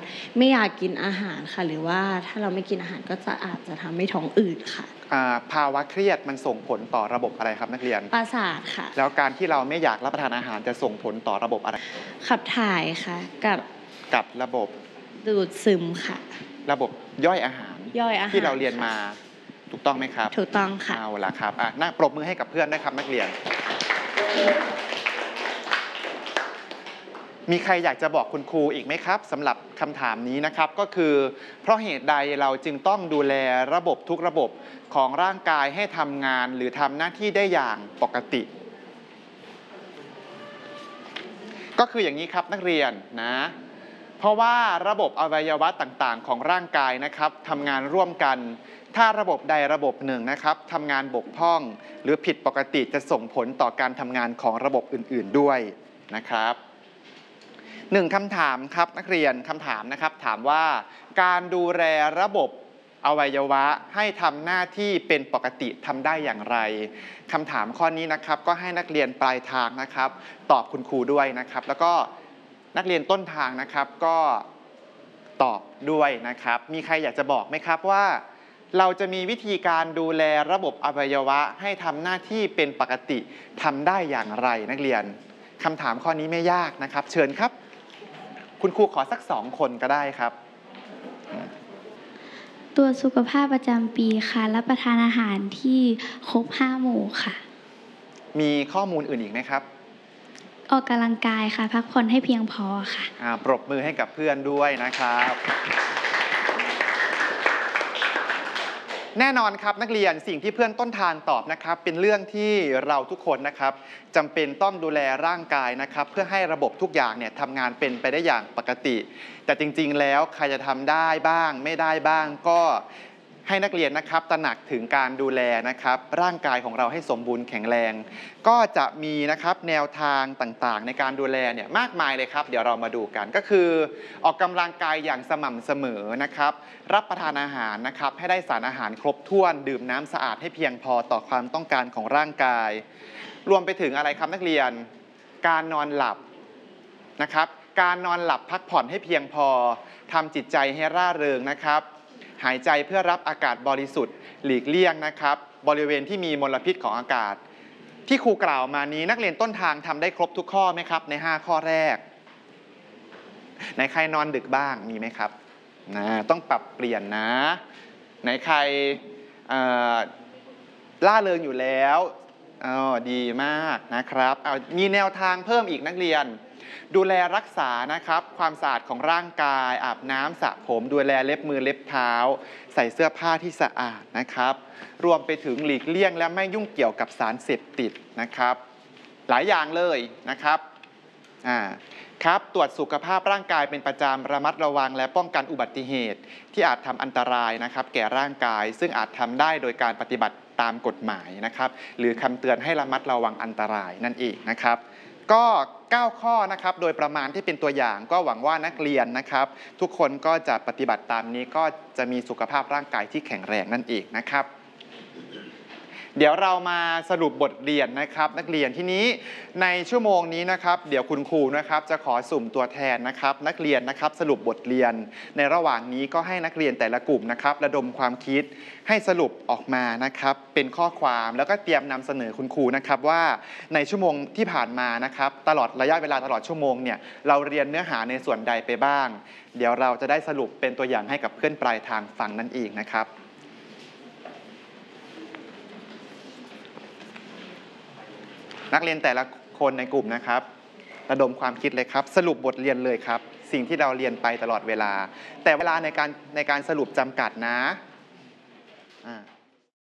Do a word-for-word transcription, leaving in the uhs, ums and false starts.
ไม่อยากกินอาหารค่ะหรือว่าถ้าเราไม่กินอาหารก็จะอาจจะทำให้ท้องอืดค่ะภาวะเครียดมันส่งผลต่อระบบอะไรครับนักเรียนประสาทค่ะแล้วการที่เราไม่อยากรับประทานอาหารจะส่งผลต่อระบบอะไรขับถ่ายค่ะกับกับระบบดูดซึมค่ะระบบย่อยอาหารย่อยอาหารที่เราเรียนมาถูกต้องไหมครับถูกต้องค่ะเอาล่ะครับอ่ะน่าปรบมือให้กับเพื่อนด้วยครับนักเรียนมีใครอยากจะบอกคุณครูอีกไหมครับสำหรับคำถามนี้นะครับก็คือเพราะเหตุใดเราจึงต้องดูแลระบบทุกระบบของร่างกายให้ทำงานหรือทำหน้าที่ได้อย่างปกติก็คืออย่างนี้ครับนักเรียนนะเพราะว่าระบบอวัยวะต่างๆของร่างกายนะครับทำงานร่วมกันถ้าระบบใดระบบหนึ่งนะครับทำงานบกพร่องหรือผิดปกติจะส่งผลต่อการทำงานของระบบอื่นๆด้วยนะครับหนึ่งคำถามครับนักเรียนคำถามนะครับถามว่าการดูแลระบบอวัยวะให้ทำหน้าที่เป็นปกติทำได้อย่างไรคำถามข้อนี้นะครับก็ให้นักเรียนปลายทางนะครับตอบคุณครูด้วยนะครับแล้วก็นักเรียนต้นทางนะครับก็ตอบด้วยนะครับมีใครอยากจะบอกไหมครับว่าเราจะมีวิธีการดูแลระบบอวัยวะให้ทำหน้าที่เป็นปกติทำได้อย่างไรนักเรียนคำถามข้อนี้ไม่ยากนะครับเชิญครับคุณครูขอสักสองคนก็ได้ครับตัวสุขภาพประจำปีค่ะรับประทานอาหารที่ครบห้าหมู่ค่ะมีข้อมูลอื่นอีกไหมครับออกกำลังกายค่ะพักผ่อนให้เพียงพอค่ะปรบมือให้กับเพื่อนด้วยนะครับแน่นอนครับนักเรียนสิ่งที่เพื่อนต้นทางตอบนะครับเป็นเรื่องที่เราทุกคนนะครับจำเป็นต้องดูแลร่างกายนะครับเพื่อให้ระบบทุกอย่างเนี่ยทำงานเป็นไปได้อย่างปกติแต่จริงๆแล้วใครจะทำได้บ้างไม่ได้บ้างก็ให้นักเรียนนะครับตระหนักถึงการดูแลนะครับร่างกายของเราให้สมบูรณ์แข็งแรงก็จะมีนะครับแนวทางต่างๆในการดูแลเนี่ยมากมายเลยครับเดี๋ยวเรามาดูกันก็คือออกกำลังกายอย่างสม่ำเสมอนะครับรับประทานอาหารนะครับให้ได้สารอาหารครบถ้วนดื่มน้ำสะอาดให้เพียงพอต่อความต้องการของร่างกายรวมไปถึงอะไรครับนักเรียนการนอนหลับนะครับการนอนหลับพักผ่อนให้เพียงพอทำจิตใจให้ร่าเริงนะครับหายใจเพื่อรับอากาศบริสุทธิ์หลีกเลี่ยงนะครับบริเวณที่มีมลพิษของอากาศที่ครูกล่าวมานี้นักเรียนต้นทางทำได้ครบทุกข้อไหมครับในห้าข้อแรกไหนใครนอนดึกบ้างมีไหมครับนะต้องปรับเปลี่ยนนะไหนใครล่าเริงอยู่แล้วอ๋อดีมากนะครับเอามีแนวทางเพิ่มอีกนักเรียนดูแลรักษานะครับความสะอาดของร่างกายอาบน้ำสระผมดูแลเล็บมือเล็บเท้าใส่เสื้อผ้าที่สะอาดนะครับรวมไปถึงหลีกเลี่ยงและไม่ยุ่งเกี่ยวกับสารเสพติดนะครับหลายอย่างเลยนะครับอ่าครับตรวจสุขภาพร่างกายเป็นประจำระมัดระวังและป้องกันอุบัติเหตุที่อาจทำอันตรายนะครับแก่ร่างกายซึ่งอาจทำได้โดยการปฏิบัติตามกฎหมายนะครับหรือคำเตือนให้ระมัดระวังอันตรายนั่นเองนะครับก็เก้าข้อนะครับโดยประมาณที่เป็นตัวอย่างก็หวังว่านักเรียนนะครับทุกคนก็จะปฏิบัติตามนี้ก็จะมีสุขภาพร่างกายที่แข็งแรงนั่นเองนะครับเดี๋ยวเรามาสรุปบทเรียนนะครับนักเรียนที่นี้ในชั่วโมงนี้นะครับเดี๋ยวคุณครูนะครับจะขอสุ่มตัวแทนนะครับนักเรียนนะครับสรุปบทเรียนในระหว่างนี้ก็ให้นักเรียนแต่ละกลุ่มนะครับระดมความคิดให้สรุปออกมานะครับเป็นข้อความแล้วก็เตรียมนำเสนอคุณครูนะครับว่าในชั่วโมงที่ผ่านมานะครับตลอดระยะเวลาตลอดชั่วโมงเนี่ยเราเรียนเนื้อหาในส่วนใดไปบ้างเดี๋ยวเราจะได้สรุปเป็นตัวอย่างให้กับเพื่อนปลายทางฟังนั่นเองนะครับนักเรียนแต่ละคนในกลุ่มนะครับระดมความคิดเลยครับสรุปบทเรียนเลยครับสิ่งที่เราเรียนไปตลอดเวลาแต่เวลาในการในการสรุปจำกัดนะอ่า